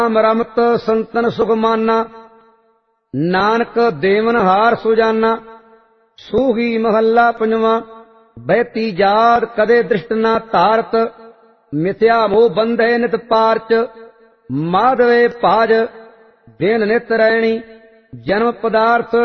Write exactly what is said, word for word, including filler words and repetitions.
ਰਾਮ ਰਮਤ ਸੰਤਨ ਸੁਖਮਾਨਾ, ਨਾਨਕ ਦੇਵਨ ਹਾਰ ਸੁਜਾਨਾ। ਸੂਹੀ ਮਹੱਲਾ ਪੰਜਵਾਂ। ਬਹਿਤੀ ਜਾਤ ਕਦੇ ਦ੍ਰਿਸ਼ਟ ਨਾ ਧਾਰਤ, ਮਿਥਿਆ ਮੋਹ ਬੰਧੇ ਨਿਤ ਪਾਰਚ। ਮਾਧਵੇ ਭਾਜ ਦਿਨ ਨਿਤ ਰਹਿਣੀ, ਜਨਮ ਪਦਾਰਥ